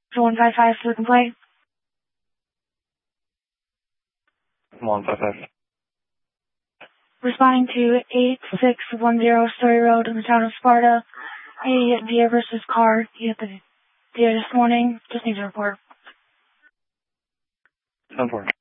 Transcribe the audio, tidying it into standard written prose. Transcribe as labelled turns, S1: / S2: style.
S1: 155 for the complaint.
S2: 155.
S1: Responding to 8610 Story Road in the town of Sparta. A Deer versus car. You hit the deer this morning. Just need to report.
S2: 10-4.